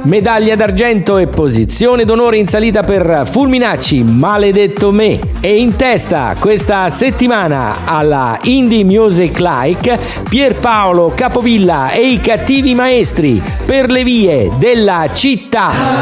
Medaglia d'argento e posizione d'onore in salita per Fulminacci, Maledetto me. E in testa questa settimana alla Indie Music Like Pierpaolo Capovilla e i Cattivi Maestri, Per le vie della città.